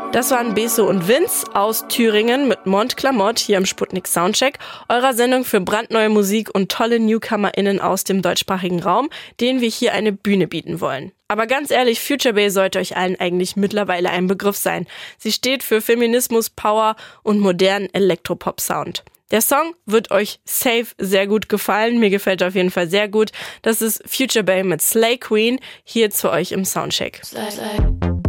Das waren Beso und Vince aus Thüringen mit Mont Clamotte hier im Sputnik Soundcheck, eurer Sendung für brandneue Musik und tolle NewcomerInnen aus dem deutschsprachigen Raum, denen wir hier eine Bühne bieten wollen. Aber ganz ehrlich, Future Bae sollte euch allen eigentlich mittlerweile ein Begriff sein. Sie steht für Feminismus, Power und modernen Elektropop-Sound. Der Song wird euch safe sehr gut gefallen. Mir gefällt er auf jeden Fall sehr gut. Das ist Future Bae mit Slay Queen, hier zu euch im Soundcheck. Slay.